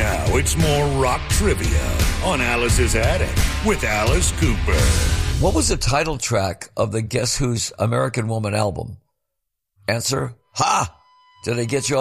Now it's more rock trivia on Alice's Attic with Alice Cooper. What was the title track of the Guess Who's American Woman album? Answer, ha! Did I get you